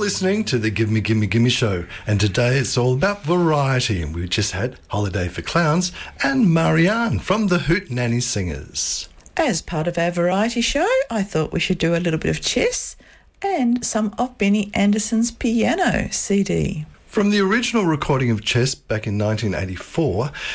listening to the Gimme Gimme Gimme Show, and today it's all about variety, and we just had Holiday for Clowns and Marianne from the Hootenanny Singers. As part of our variety show, I thought we should do a little bit of chess and some of Benny Anderson's piano CD. From the original recording of Chess back in 1984,